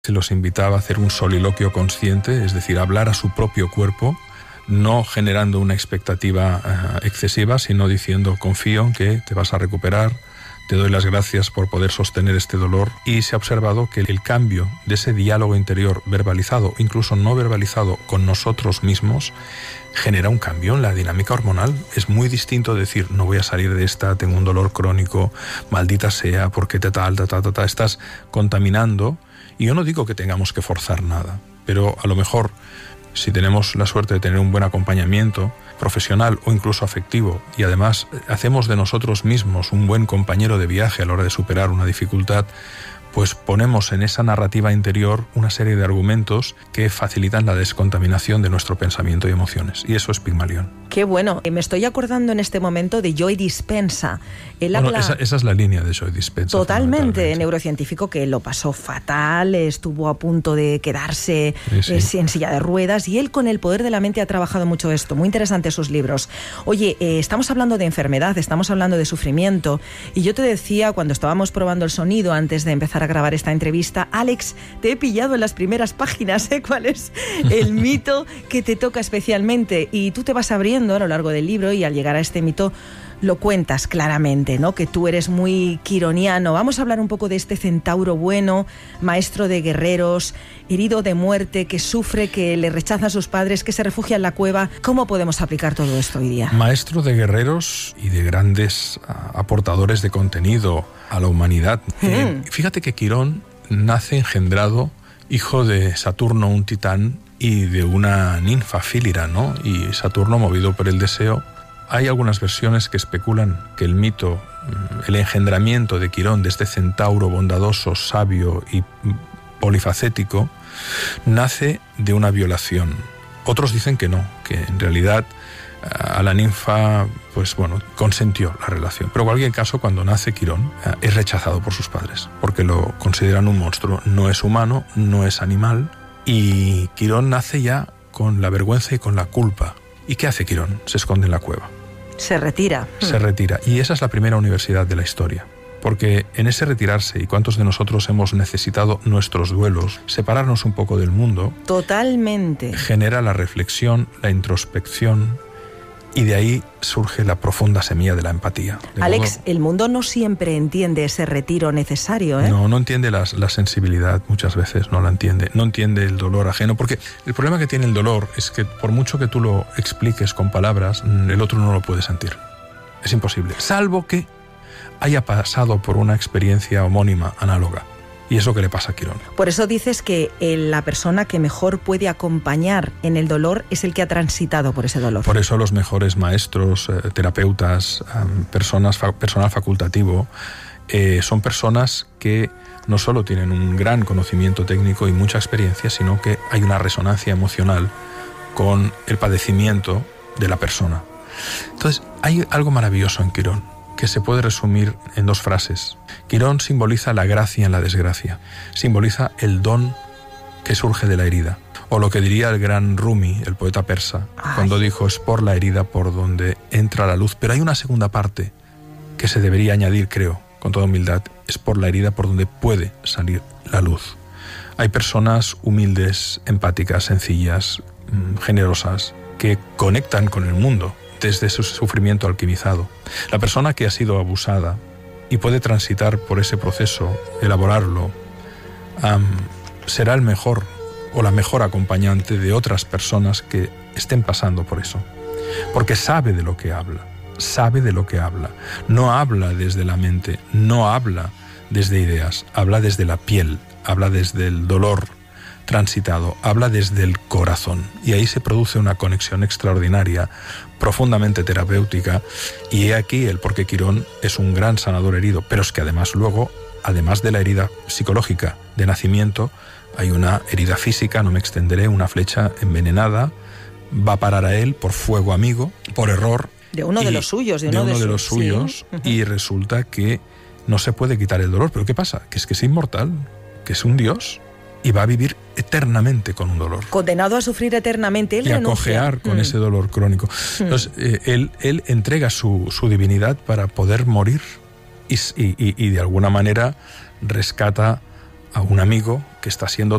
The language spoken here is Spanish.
Se los invitaba a hacer un soliloquio consciente, es decir, hablar a su propio cuerpo, no generando una expectativa excesiva, sino diciendo: confío en que te vas a recuperar, te doy las gracias por poder sostener este dolor. Y se ha observado que el cambio de ese diálogo interior verbalizado, incluso no verbalizado, con nosotros mismos, genera un cambio en la dinámica hormonal. Es muy distinto decir: no voy a salir de esta, tengo un dolor crónico, maldita sea, porque estás contaminando. Y yo no digo que tengamos que forzar nada, pero a lo mejor, si tenemos la suerte de tener un buen acompañamiento profesional o incluso afectivo, y además hacemos de nosotros mismos un buen compañero de viaje a la hora de superar una dificultad, pues ponemos en esa narrativa interior una serie de argumentos que facilitan la descontaminación de nuestro pensamiento y emociones. Y eso es Pigmalión. Qué bueno. Me estoy acordando en este momento de Joe Dispenza. Él habla... esa es la línea de Joe Dispenza. Totalmente, neurocientífico que lo pasó fatal, estuvo a punto de quedarse en silla de ruedas, y él con el poder de la mente ha trabajado mucho esto. Muy interesantes sus libros. Oye, estamos hablando de enfermedad, estamos hablando de sufrimiento, y yo te decía cuando estábamos probando el sonido antes de empezar a grabar esta entrevista: Alex, te he pillado en las primeras páginas, ¿cuál es el mito que te toca especialmente? Y tú te vas abriendo a lo largo del libro, y al llegar a este mito lo cuentas claramente, ¿no? Que tú eres muy quironiano. Vamos a hablar un poco de este centauro bueno, maestro de guerreros, herido de muerte, que sufre, que le rechazan a sus padres, que se refugia en la cueva. ¿Cómo podemos aplicar todo esto hoy día? Maestro de guerreros y de grandes aportadores de contenido a la humanidad. Fíjate que Quirón nace engendrado, hijo de Saturno, un titán, y de una ninfa, Fílira, ¿no? Y Saturno, movido por el deseo. Hay algunas versiones que especulan que el mito, el engendramiento de Quirón, de este centauro bondadoso, sabio y polifacético, nace de una violación. Otros dicen que no, que en realidad a la ninfa, pues bueno, consentió la relación. Pero en cualquier caso, cuando nace Quirón, es rechazado por sus padres, porque lo consideran un monstruo. No es humano, no es animal, y Quirón nace ya con la vergüenza y con la culpa. ¿Y qué hace Quirón? Se esconde en la cueva. Se retira. Se retira. Y esa es la primera universidad de la historia. Porque en ese retirarse, y cuántos de nosotros hemos necesitado nuestros duelos, separarnos un poco del mundo. Totalmente. Genera la reflexión, la introspección, y de ahí surge la profunda semilla de la empatía. Alex, el mundo no siempre entiende ese retiro necesario, ¿eh? No entiende la sensibilidad, muchas veces no la entiende. No entiende el dolor ajeno, porque el problema que tiene el dolor es que por mucho que tú lo expliques con palabras, el otro no lo puede sentir. Es imposible, salvo que haya pasado por una experiencia homónima, análoga. Y es lo que le pasa a Quirón. Por eso dices que la persona que mejor puede acompañar en el dolor es el que ha transitado por ese dolor. Por eso los mejores maestros, terapeutas, personal facultativo, son personas que no solo tienen un gran conocimiento técnico y mucha experiencia, sino que hay una resonancia emocional con el padecimiento de la persona. Entonces, hay algo maravilloso en Quirón, que se puede resumir en dos frases. Quirón simboliza la gracia en la desgracia, simboliza el don que surge de la herida. O lo que diría el gran Rumi, el poeta persa, cuando dijo: es por la herida por donde entra la luz. Pero hay una segunda parte que se debería añadir, creo, con toda humildad: es por la herida por donde puede salir la luz. Hay personas humildes, empáticas, sencillas, generosas, que conectan con el mundo desde su sufrimiento alquimizado. La persona que ha sido abusada y puede transitar por ese proceso, elaborarlo, será el mejor o la mejor acompañante de otras personas que estén pasando por eso. Porque sabe de lo que habla, No habla desde la mente, no habla desde ideas, habla desde la piel, habla desde el dolor transitado, habla desde el corazón, y ahí se produce una conexión extraordinaria, profundamente terapéutica. Y he aquí el por qué Quirón es un gran sanador herido, pero es que además luego, además de la herida psicológica de nacimiento, hay una herida física, no me extenderé, una flecha envenenada, va a parar a él por fuego amigo, por error. De uno de los suyos. Sí. Y resulta que no se puede quitar el dolor. ¿Pero qué pasa? Que es inmortal, que es un dios, y va a vivir eternamente con un dolor. Condenado a sufrir eternamente. Él renuncia. A cojear con ese dolor crónico. Entonces, él entrega su divinidad para poder morir y de alguna manera rescata a un amigo que está siendo